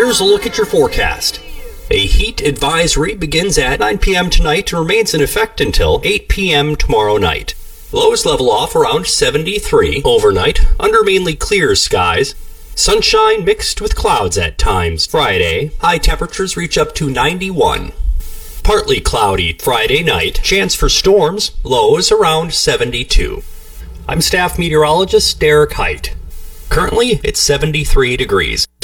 Here's a look at your forecast. A heat advisory begins at 9 p.m. tonight and remains in effect until 8 p.m. tomorrow night. Lows level off around 73 overnight under mainly clear skies. Sunshine mixed with clouds at times Friday. High temperatures reach up to 91. Partly cloudy Friday night. Chance for storms. Lows around 72. I'm staff meteorologist Derek Height. Currently, it's 73 degrees.